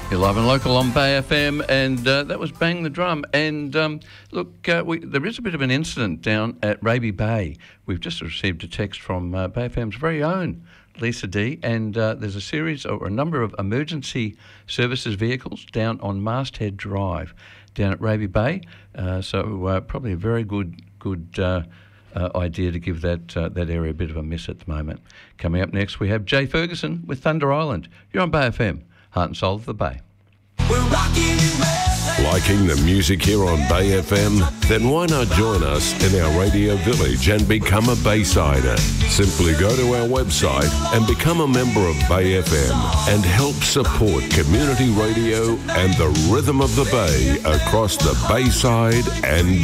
You're live and local on Bay FM, and that was Bang the Drum. And look, there is a bit of an incident down at Raby Bay. We've just received a text from Bay FM's very own Lisa D, and there's a series or a number of emergency services vehicles down on Masthead Drive down at Raby Bay. So probably a very good idea to give that area a bit of a miss at the moment. Coming up next, we have Jay Ferguson with Thunder Island. You're on Bay FM. Heart and soul of the Bay. Liking the music here on Bay FM? Then why not join us in our radio village and become a Baysider? Simply go to our website and become a member of Bay FM and help support community radio and the rhythm of the Bay across the Bayside and